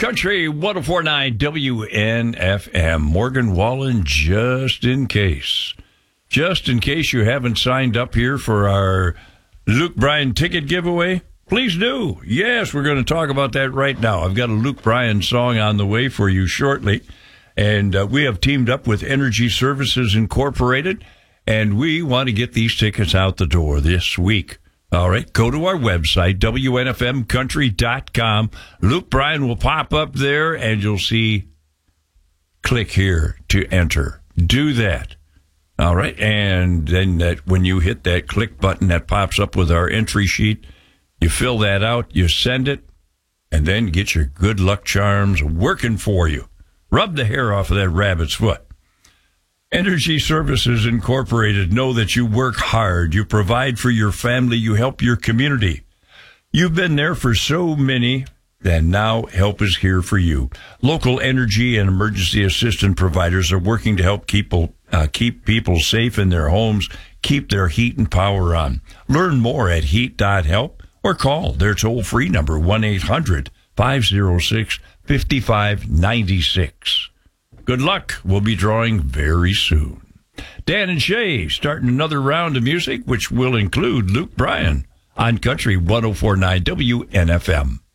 Country 104.9 WNFM. Morgan Wallen, just in case. Just in case you haven't signed up here for our Luke Bryan ticket giveaway, please do. Yes, we're going to talk about that right now. I've got a Luke Bryan song on the way for you shortly. And we have teamed up with Energy Services Incorporated, and we want to get these tickets out the door this week. All right, go to our website, WNFMcountry.com. Luke Bryan will pop up there, and you'll see, click here to enter. Do that. All right, and then when you hit that click button that pops up with our entry sheet, you fill that out, you send it, and then get your good luck charms working for you. Rub the hair off of that rabbit's foot. Energy Services Incorporated know that you work hard, you provide for your family, you help your community. You've been there for so many, and now help is here for you. Local energy and emergency assistance providers are working to help keep people safe in their homes, keep their heat and power on. Learn more at heat.help or call their toll-free number 1-800-506-5596. Good luck. We'll be drawing very soon. Dan and Shay starting another round of music, which will include Luke Bryan on Country 104.9 WNFM.